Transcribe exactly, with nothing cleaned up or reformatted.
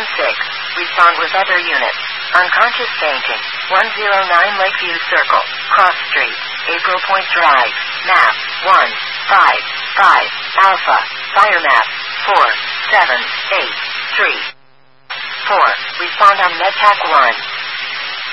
six. Respond with other units. Unconscious fainting. one oh nine Lakeview Circle. Cross Street. April Point Drive. Map. one. five. five. Alpha. Fire map. four. seven. eight. three. four. Respond on MedTac one.